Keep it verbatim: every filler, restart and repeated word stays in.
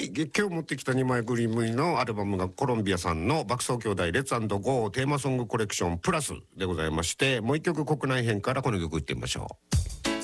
今日持ってきたにまい組のアルバムがコロンビアさんの爆走兄弟レッツ&ゴーテーマソングコレクションプラスでございまして、もう一曲国内編からこの曲いってみましょう。